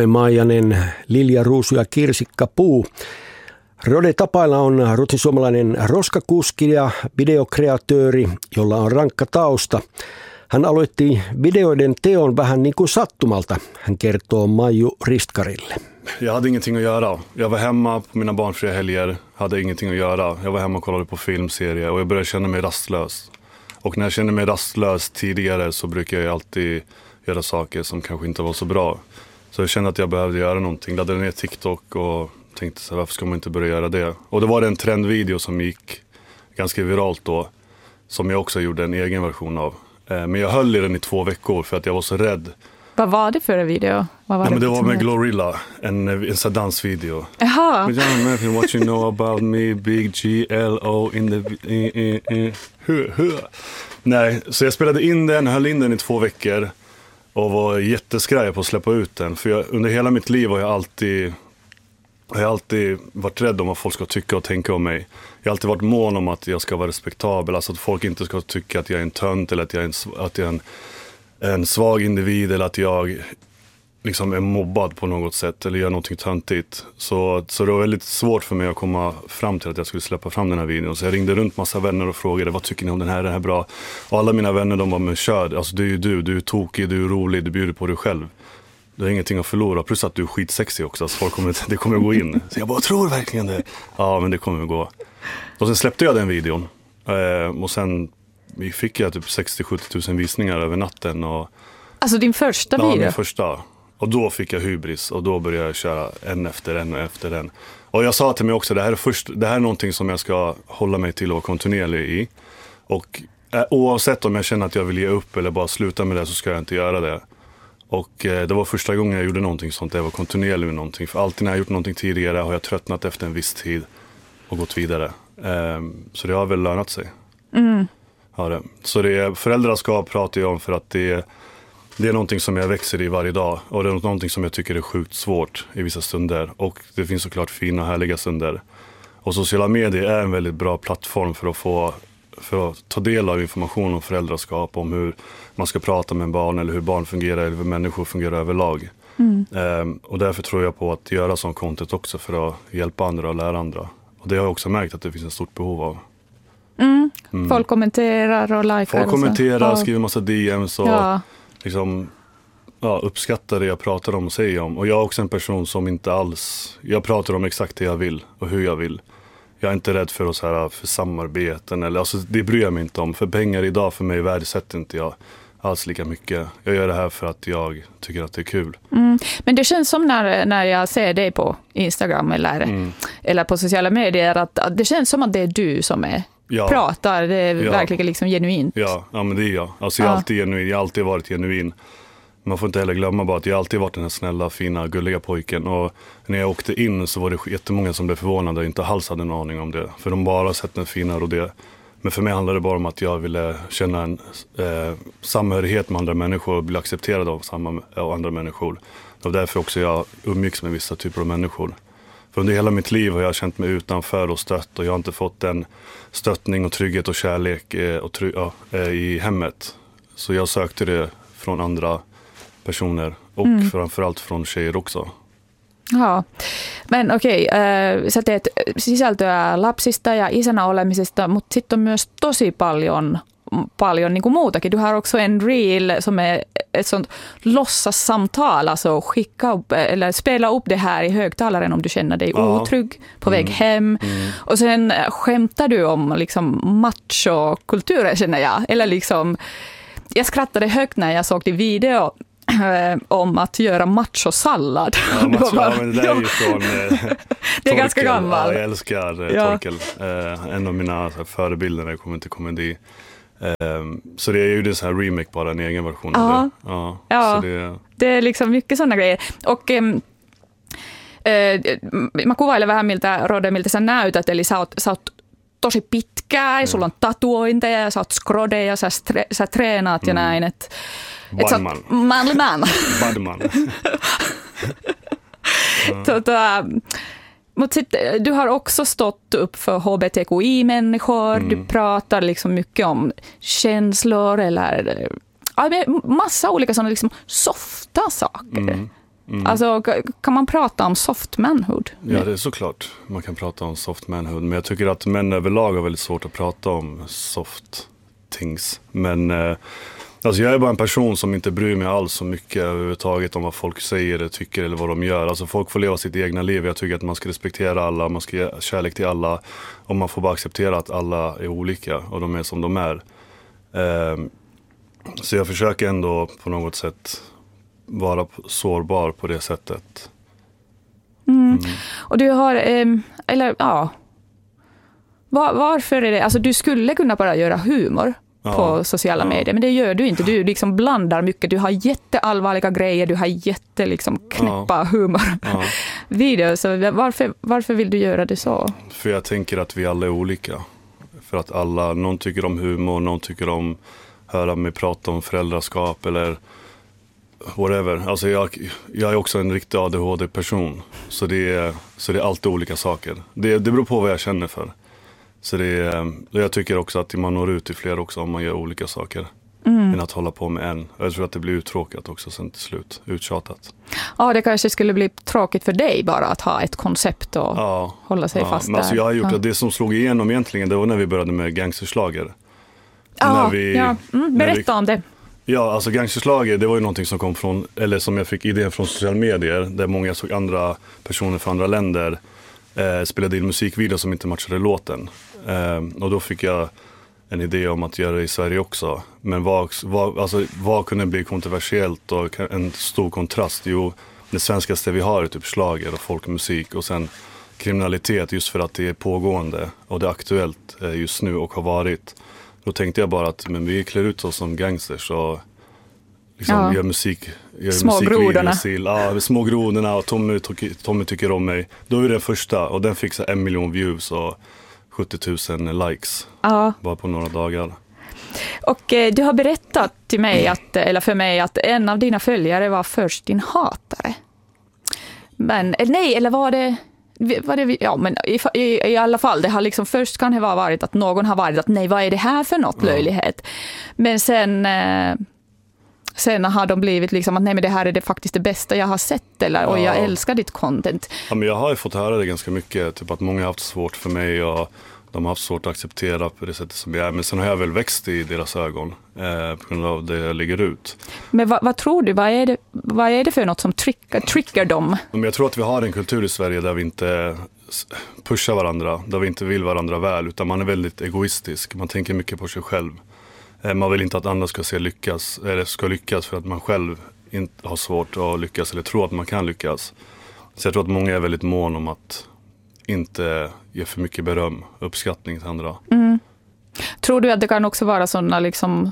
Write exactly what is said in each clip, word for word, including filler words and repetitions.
Rode Maijanen, Lilja Ruusu ja Kirsikka Puu. Rode Tapaila on ruotsinsuomalainen roskakuski ja videokreatööri, jolla on rankka tausta. Hän aloitti videoiden teon vähän niin kuin sattumalta, hän kertoo Maiju Ristkarille. Jag hade ingenting att göra. Jag var hemma på mina barnfria helger, hade ingenting att göra. Jag var hemma och kollade på filmserier och jag började känna mig rastlös. Och när jag kände mig rastlös tidigare så brukar jag alltid göra saker som kanske inte var så bra. Så jag kände att jag behövde göra någonting. Laddade ner TikTok och tänkte så här, varför ska man inte börja göra det? Och det var det en trendvideo som gick ganska viralt då, som jag också gjorde en egen version av. Men jag höll i den i två veckor för att jag var så rädd. Vad var det för en video? Vad var ja, det, men det var med Glorilla, en, en sån dansvideo. Jaha. What you know about me, big G L O in the... Uh, uh, uh, uh, uh. Nej, så jag spelade in den, höll in den i två veckor och var jätteskraj på att släppa ut den. För jag, under hela mitt liv har jag alltid... Jag har alltid varit rädd om vad folk ska tycka och tänka om mig. Jag har alltid varit mån om att jag ska vara respektabel. Alltså att folk inte ska tycka att jag är en tönt eller att jag är en, att jag är en, en svag individ eller att jag liksom är mobbad på något sätt eller gör någonting töntigt. Så, så det var väldigt svårt för mig att komma fram till att jag skulle släppa fram den här videon. Så jag ringde runt massa vänner och frågade, vad tycker ni om den här, den här bra? Och alla mina vänner, de var med kör. Alltså du är ju du, du är tokig, du är rolig, du bjuder på dig själv. Du har ingenting att förlora, plus att du är skitsexig också, så folk kommer, det kommer att gå in. Så jag bara, tror verkligen det? Ja, men det kommer att gå. Och sen släppte jag den videon. Eh, och sen fick jag typ sextio till sjuttio tusen visningar över natten. Och, alltså din första video? Ja, min första. Och då fick jag hybris och då började jag köra en efter en och efter en. Och jag sa till mig också, det här är, först, det här är någonting som jag ska hålla mig till och vara kontinuerlig i. Och eh, oavsett om jag känner att jag vill ge upp eller bara sluta med det så ska jag inte göra det. Och eh, det var första gången jag gjorde någonting sånt. Jag var kontinuerlig med någonting. För alltid när jag gjort någonting tidigare har jag tröttnat efter en viss tid och gått vidare. Eh, så det har väl lönat sig. Mm. Ja, det. Så det är, föräldraskap pratar jag om för att det är, det är någonting som jag växer i varje dag. Och det är någonting som jag tycker är sjukt svårt i vissa stunder. Och det finns såklart fina och härliga stunder. Och sociala medier är en väldigt bra plattform för att få... för att ta del av information om föräldraskap, om hur man ska prata med barn eller hur barn fungerar eller hur människor fungerar överlag. Mm. Ehm, och därför tror jag på att göra sån content också för att hjälpa andra och lära andra. Och det har jag också märkt att det finns ett stort behov av. Mm. Mm. Folk kommenterar och likar. Folk kommenterar, och skriver massa D M's och ja. liksom, ja, uppskattar det jag pratar om och säger om. Och jag är också en person som inte alls, jag pratar om exakt det jag vill och hur jag vill. Jag är inte rädd för, oss här, för samarbeten. Eller, alltså, det bryr jag mig inte om. För pengar idag för mig värdesätter inte jag alls lika mycket. Jag gör det här för att jag tycker att det är kul. Mm. Men det känns som när, när jag ser dig på Instagram eller, mm. eller på sociala medier att, att det känns som att det är du som är, ja. pratar. Det är ja. verkligen liksom genuint. Ja, ja, men det är jag. Alltså, jag, är ja. alltid genuin. jag har alltid varit genuin. Man får inte heller glömma bara att jag alltid varit den här snälla, fina, gulliga pojken. Och när jag åkte in så var det jättemånga som blev förvånade och inte alls hade en aning om det. För de bara sett den fina och det. Men för mig handlade det bara om att jag ville känna en eh, samhörighet med andra människor och bli accepterad av, samma, av andra människor. Det var därför också jag umgicks med vissa typer av människor. För under hela mitt liv har jag känt mig utanför och stött. Och jag har inte fått den stöttning och trygghet och kärlek eh, och try- ja, eh, i hemmet. Så jag sökte det från andra personer och mm. framförallt från tjejer också. Joo, men okei, okay, sä teet sisältöä lapsista ja isänä olemisesta, mutta sitten on myös tosi paljon, paljon niin kuin muutakin. Du har också en reel som är ett sånt låtsassamtal, alltså skicka upp, eller spela upp det här i högtalaren om du känner dig ja. otrygg på väg mm. hem. Mm. Och sen skämtar du om liksom machokulturen, känner jag. Eller liksom, jag skrattade högt när jag såg din video om att göra machosallad. Ja, macho, bara, ja, men det där är ju från eh, det är ganska gammal. Ja, jag älskar eh, ja. Torkel. Eh, en av mina så här, förebilder när jag kommer till komedi. Eh, så det är ju det så här remake, bara en egen version ja. av det. Ja, ja. Så det, det är liksom mycket sådana grejer. Och ähm, äh, mä kuvailen vähän miltä, Rode, miltä sä näytät. Eli sä oot, sä oot tosi pitkä ja sulla on tatuointeja ja sä oot skrode ja sä, stre, sä treenaat mm. ja näin. Et, Badman. Manly man. Badman. tota, mutta sitten du har också stått upp för H B T Q I-människor. Mm. Du pratar liksom mycket om känslor eller ja, massa olika sådana liksom softa saker. Mm. Mm. Alltså, kan man prata om soft manhood? Ja, det är såklart. Man kan prata om soft manhood. Men jag tycker att män överlag har väldigt svårt att prata om soft things. Men eh, alltså jag är bara en person som inte bryr mig alls så mycket överhuvudtaget om vad folk säger eller tycker eller vad de gör. Alltså folk får leva sitt egna liv. Jag tycker att man ska respektera alla, man ska ge kärlek till alla. Och man får bara acceptera att alla är olika och de är som de är. Eh, så jag försöker ändå på något sätt vara sårbar på det sättet. Mm. Mm. Och du har, eh, eller ja, var, varför är det, alltså du skulle kunna bara göra humor ja. på sociala ja. medier, men det gör du inte. Du liksom blandar mycket, du har jätteallvarliga grejer, du har jätte liksom knäppa ja. humor Ja. videos. Så varför, varför vill du göra det så? För jag tänker att vi alla är olika. För att alla, någon tycker om humor, någon tycker om höra mig prata om föräldraskap eller whatever. Alltså jag, jag är också en riktig A D H D-person. Så det är, så det är alltid olika saker. Det, det beror på vad jag känner för. Så det är, jag tycker också att man når ut till fler också om man gör olika saker. Mm. Än att hålla på med en. Jag tror att det blir uttråkat också sen till slut. Uttjatat. Ja, det kanske skulle bli tråkigt för dig bara att ha ett koncept och ja. hålla sig ja. fast Men där. alltså jag har gjort ja. det som slog igenom egentligen. Det var när vi började med gangsterslager. Ja, när vi, ja. Mm, berätta vi, om det. Ja, alltså gangsterslager, det var ju någonting som kom från, eller som jag fick idén från sociala medier, där många såg andra personer från andra länder eh, spelade in musikvideor som inte matchade låten. Eh, och då fick jag en idé om att göra det i Sverige också. Men vad, vad, alltså, vad kunde bli kontroversiellt och en stor kontrast? Jo, det svenskaste vi har är typ slager och folkmusik och sen kriminalitet just för att det är pågående och det är aktuellt eh, just nu och har varit. Då tänkte jag bara att men vi klär ut oss som gangsters och liksom ja. gör musik. Gör små musik grodorna. Ja, små grodorna och Tommy, Tommy tycker om mig. Då är det den första och den fick så en miljon views och sjuttio tusen likes. Ja. Bara på några dagar. Och eh, du har berättat till mig, att, eller för mig, att en av dina följare var först din hatare. Men, nej, eller var det... Var det, ja, men i, i, i alla fall, det har liksom först kan det ha varit att någon har varit att nej, vad är det här för något, löjlighet? Men sen, eh, sen har de blivit liksom att nej, men det här är det faktiskt det bästa jag har sett eller ja. Och jag älskar ditt content. Ja, men jag har ju fått höra det ganska mycket, typ att många har haft svårt för mig och de har haft svårt att acceptera på det sättet som jag är. Men sen har jag väl växt i deras ögon eh, på grund av det jag ligger ut. Men vad, vad tror du? Vad är det, vad är det för något som triggar, triggar dem? Men jag tror att vi har en kultur i Sverige där vi inte pushar varandra, där vi inte vill varandra väl, utan man är väldigt egoistisk. Man tänker mycket på sig själv. Eh, man vill inte att andra ska se lyckas, eller ska lyckas för att man själv inte har svårt att lyckas eller tror att man kan lyckas. Så jag tror att många är väldigt mån om att inte ge för mycket beröm, uppskattning till andra. Mm. Tror du att det kan också vara sådana liksom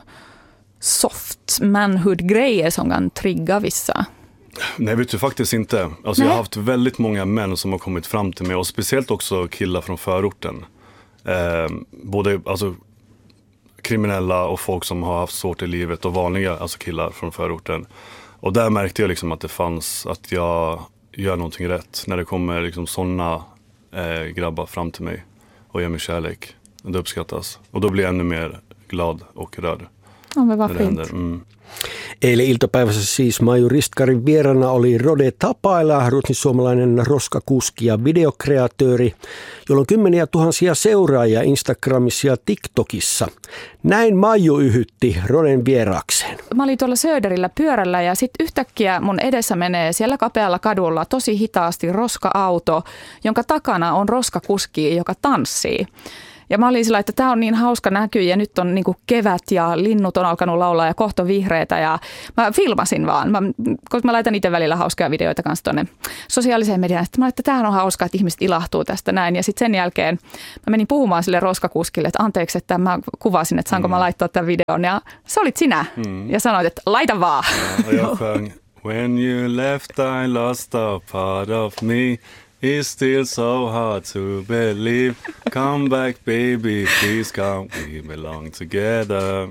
soft manhood-grejer som kan trigga vissa? Nej, vet du faktiskt inte. Alltså, jag har haft väldigt många män som har kommit fram till mig och speciellt också killar från förorten. Eh, både alltså, kriminella och folk som har haft svårt i livet och vanliga alltså killar från förorten. Och där märkte jag liksom att det fanns att jag gör någonting rätt när det kommer liksom sådana Eh, grabbar fram till mig och ger mig kärlek. Det uppskattas. Och då blir jag ännu mer glad och rörd. Ja, men vad fint. Mm. Eilen iltapäivässä siis Maiju Ristkarin vierana oli Rode Tapaila, ruotsinsuomalainen roskakuski ja videokreatööri, jolla on kymmeniä tuhansia seuraajia Instagramissa ja TikTokissa. Näin Maiju yhytti Roden vieraakseen. Mä olin tuolla Söderillä pyörällä ja sitten yhtäkkiä mun edessä menee siellä kapealla kadulla tosi hitaasti roska-auto, jonka takana on roskakuski, joka tanssii. Ja mä olin sillä, että tää on niin hauska näky ja nyt on niinku kevät ja linnut on alkanut laulaa ja kohta vihreitä ja mä filmasin vaan. Mä, koska mä laitan itse välillä hauskaa videoita kanssa tuonne sosiaaliseen mediaan. Sitten mä laitan, että tämähän on hauskaa, että ihmiset ilahtuu tästä näin. Ja sitten sen jälkeen mä menin puhumaan sille roskakuskille, että anteeksi, että mä kuvasin, että saanko mä laittaa tämän videon. Ja sä olit sinä mm. ja sanoit, että laita vaan. Ja, jag sjöng When you left I lost a part of me. It's still so hard to believe. Come back baby, please come. We belong together.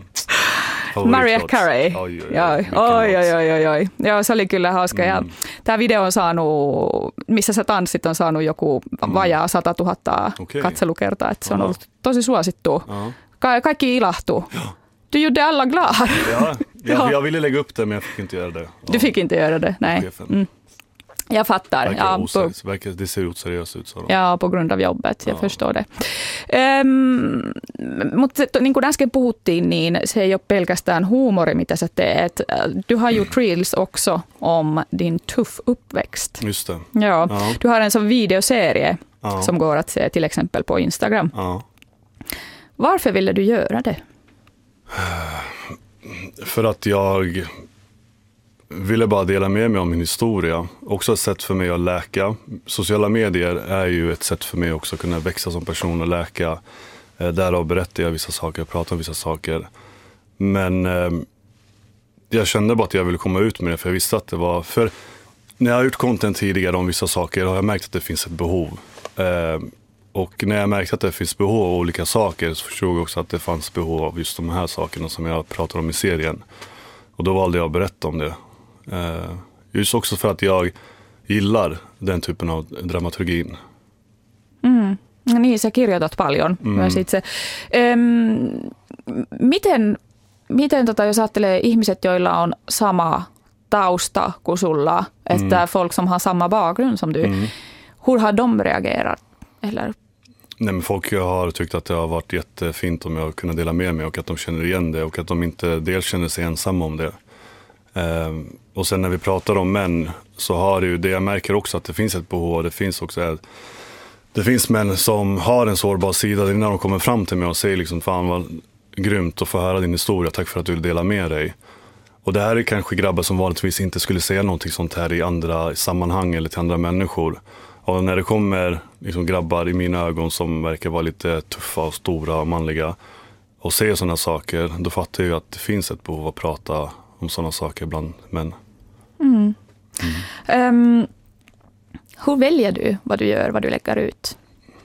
Mariah Carey. Oi, oi, oi, oi, oi, oi. Joo, se oli kyllä hauska. Mm. Ja tämä video on saanut, missä sä tanssit, on saanut joku vajaa sata tuhatta okay. katselukertaa. Että se on ollut tosi suosittu. Ka- kaikki ilahtuu. Du gjorde alla glad. Ja, Jag, jag ville lägga upp det, men jag fick inte göra det. Du fick inte göra det, nej. Mm. Jag fattar. Verkar ja, oseriös, på, verkar, det ser oseriöst ut. Så ja, på grund av jobbet. Jag ja. förstår det. Um, mutta niin kuin äsken puhuttiin, niin se ei ole pelkästään huumori, mitä sä teet. Du har gjort reels också om din tuff uppväxt. Just det. Ja, ja. Du har en sån videoserie ja. som går att se till exempel på Instagram. Ja. Varför ville du göra det? För att jag ville bara dela med mig om min historia. Också ett sätt för mig att läka. Sociala medier är ju ett sätt för mig också att kunna växa som person och läka. Därav berättar jag vissa saker, pratar om vissa saker. Men eh, jag kände bara att jag ville komma ut med det, för jag visste att det var... För när jag har gjort content tidigare om vissa saker har jag märkt att det finns ett behov. Eh, och när jag märkte att det finns behov av olika saker så förstod jag också att det fanns behov av just de här sakerna som jag pratar om i serien. Och då valde jag att berätta om det. Uh, just också för att jag gillar den typen av dramaturgin. Mm. Niin, sä kirjoitat paljon mm. myös itse. Öm, miten, miten tota, jos ajattelee ihmiset, joilla on sama tausta kuin sulla, että mm. folk som har samma bakgrund som du, mm. hur har de reagerat? Eller? Nej, men folk har tyckt att det har varit jättefint om jag kunde dela med mig och att de känner igen det och att de inte dels känner sig ensamma om det. Uh, och sen när vi pratar om män så har det ju det, jag märker också att det finns ett behov. Det finns också det finns män som har en sårbar sida när de kommer fram till mig och säger liksom, fan vad grymt att få höra din historia, tack för att du vill dela med dig. Och det här är kanske grabbar som vanligtvis inte skulle säga någonting sånt här i andra sammanhang eller till andra människor. Och när det kommer liksom grabbar i mina ögon som verkar vara lite tuffa och stora och manliga och säger sådana saker, då fattar jag att det finns ett behov att prata om sådana saker bland män. Mm. Mm. Um, hur väljer du vad du gör, vad du lägger ut?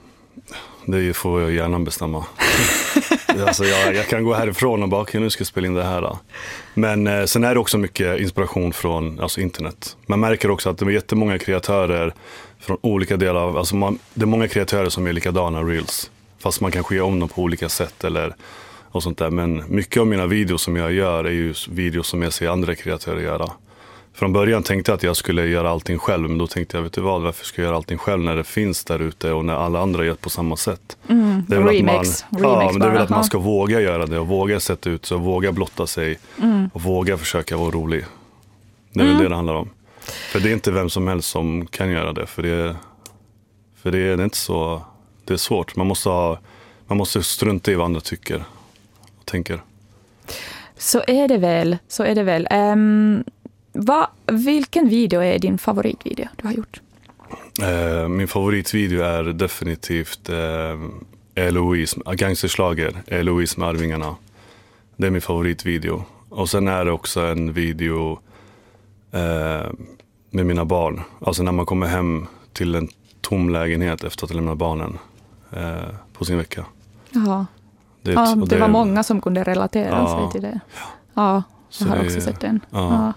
Det får jag gärna bestämma. alltså jag, jag kan gå härifrån och bara, okay, nu ska jag spela in det här. Då. Men eh, sen är det också mycket inspiration från alltså, internet. Man märker också att det är jättemånga kreatörer från olika delar av, alltså man, det är många kreatörer som är likadana reels. Fast man kanske gör om dem på olika sätt eller och sånt där. Men mycket av mina videos som jag gör är ju videos som jag ser andra kreatörer göra. Från början tänkte jag att jag skulle göra allting själv, men då tänkte jag, vet du vad, varför ska jag göra allting själv när det finns där ute och när alla andra gör på samma sätt? Mm, det är väl remix, att man, remix ja, det är väl att man bara. ska våga göra det och våga sätta ut sig och våga blotta sig mm. och våga försöka vara rolig. Det är mm. väl det det handlar om. För det är inte vem som helst som kan göra det, för det, för det är det är inte så, det är svårt. Man måste ha, man måste strunta i vad andra tycker och tänker. Så är det väl, så är det väl. Um, vad, vilken video är din favoritvideo du har gjort? Uh, min favoritvideo är definitivt uh, Eloise, gangsterslager, Eloise med Arvingarna. Det är min favoritvideo. Och sen är det också en video uh, med mina barn. Alltså när man kommer hem till en tom lägenhet efter att lämna barnen uh, på sin vecka. Jaha. Det, ja, det, det var många som kunde relatera ja, sig till det. Ja, jag har också det, sett den. Ja. Ja.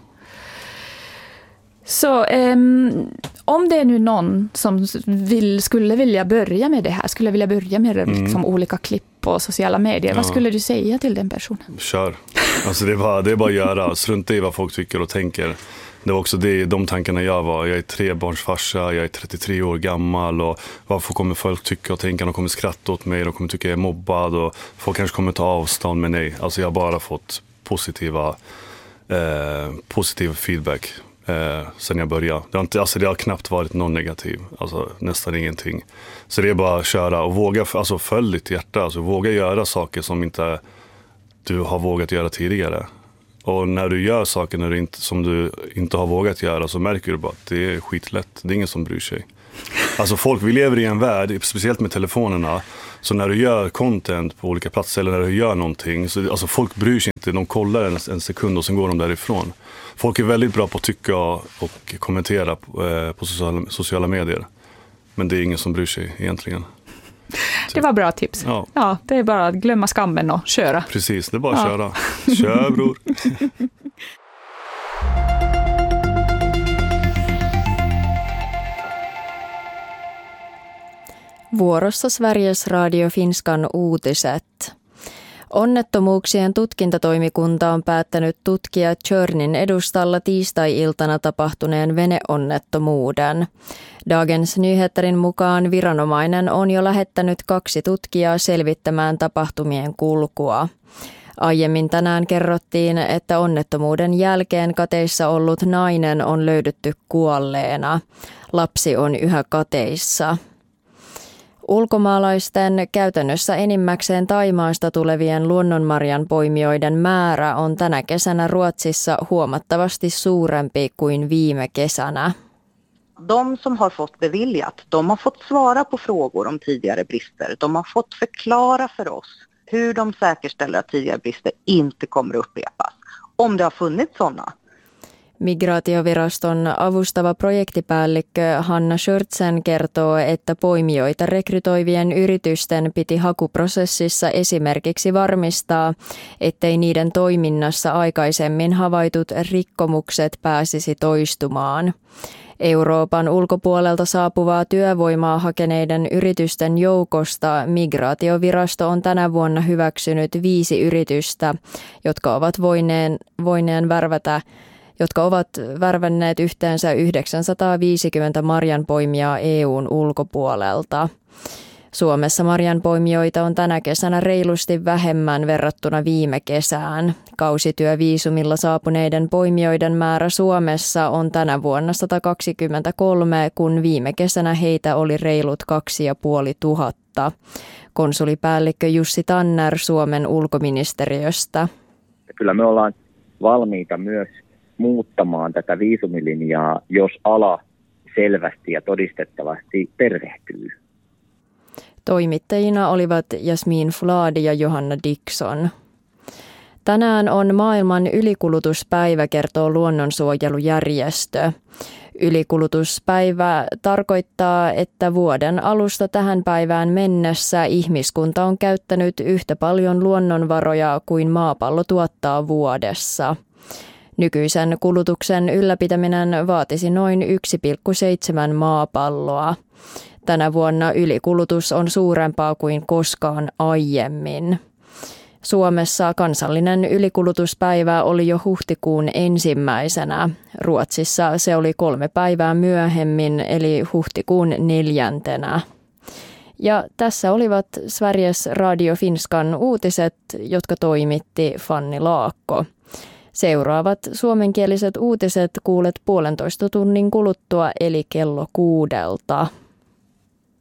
Så um, om det är nu någon som vill, skulle vilja börja med det här, skulle vilja börja med det, mm. liksom, olika klipp på sociala medier, ja. Vad skulle du säga till den personen? Kör. Alltså det är bara, det är bara att göra. Strunta i vad folk tycker och tänker. Det var också det, de tankarna jag var. Jag är trebarnsfarsa, jag är trettiotre år gammal och varför kommer folk tycka och tänka? De kommer skratta åt mig, de kommer tycka jag är mobbad och folk kanske kommer ta avstånd med nej. Alltså jag har bara fått positiva, eh, positiv feedback eh, sen jag började. Det har, inte, alltså det har knappt varit någon negativ, alltså nästan ingenting. Så det är bara att köra och våga, alltså följ ditt hjärta, alltså våga göra saker som inte du har vågat göra tidigare. Och när du gör saker när du inte, som du inte har vågat göra så märker du bara att det är skitlätt. Det är ingen som bryr sig. Alltså folk, vi lever i en värld, speciellt med telefonerna. Så när du gör content på olika platser eller när du gör någonting. Så, alltså folk bryr sig inte, de kollar en, en sekund och sen går de därifrån. Folk är väldigt bra på att tycka och kommentera på, eh, på sociala, sociala medier. Men det är ingen som bryr sig egentligen. Det var bra tips. Ja. Ja, det är bara att glömma skammen och köra. Precis, det är bara att ja. köra. Kör, bror. Vuorossa Sveriges Radio Finskan uutiset. Onnettomuuksien tutkintatoimikunta on päättänyt tutkia Tjörnin edustalla tiistai-iltana tapahtuneen veneonnettomuuden. Dagens Nyheterin mukaan viranomainen on jo lähettänyt kaksi tutkijaa selvittämään tapahtumien kulkua. Aiemmin tänään kerrottiin, että onnettomuuden jälkeen kateissa ollut nainen on löydetty kuolleena. Lapsi on yhä kateissa. Ulkomaalaisten, käytännössä enimmäkseen Thaimaasta tulevien luonnonmarjan poimijoiden määrä on tänä kesänä Ruotsissa huomattavasti suurempi kuin viime kesänä. De som har fått beviljat, de har fått svara på frågor om tidigare brister. De har fått förklara för oss hur de säkerställer att tidigare brister inte kommer upprepas. Om det har funnits sådana. Migraatioviraston avustava projektipäällikkö Hanna Schörtsen kertoo, että poimijoita rekrytoivien yritysten piti hakuprosessissa esimerkiksi varmistaa, ettei niiden toiminnassa aikaisemmin havaitut rikkomukset pääsisi toistumaan. Euroopan ulkopuolelta saapuvaa työvoimaa hakeneiden yritysten joukosta Migraatiovirasto on tänä vuonna hyväksynyt viisi yritystä, jotka ovat voineen, voineen värvätä jotka ovat värvänneet yhteensä yhdeksänsataaviisikymmentä marjanpoimijaa E U:n ulkopuolelta. Suomessa marjanpoimijoita on tänä kesänä reilusti vähemmän verrattuna viime kesään. Kausityöviisumilla saapuneiden poimijoiden määrä Suomessa on tänä vuonna sata kaksikymmentäkolme, kun viime kesänä heitä oli reilut kaksi ja puoli tuhatta. Konsulipäällikkö Jussi Tanner Suomen ulkoministeriöstä. Kyllä me ollaan valmiita myös muuttamaan tätä viisumilinjaa, jos ala selvästi ja todistettavasti tervehtyy. Toimittajina olivat Jasmin Fladi ja Johanna Dixon. Tänään on maailman ylikulutuspäivä, kertoo luonnonsuojelujärjestö. Ylikulutuspäivä tarkoittaa, että vuoden alusta tähän päivään mennessä ihmiskunta on käyttänyt yhtä paljon luonnonvaroja kuin maapallo tuottaa vuodessa. Nykyisen kulutuksen ylläpitäminen vaatisi noin yksi pilkku seitsemän maapalloa. Tänä vuonna ylikulutus on suurempaa kuin koskaan aiemmin. Suomessa kansallinen ylikulutuspäivä oli jo huhtikuun ensimmäisenä. Ruotsissa se oli kolme päivää myöhemmin, eli huhtikuun neljäntenä. Ja tässä olivat Sveriges Radio Finskan uutiset, jotka toimitti Fanni Laakko. Seuraavat suomenkieliset uutiset kuulet puolentoista tunnin kuluttua, eli kello kuudelta.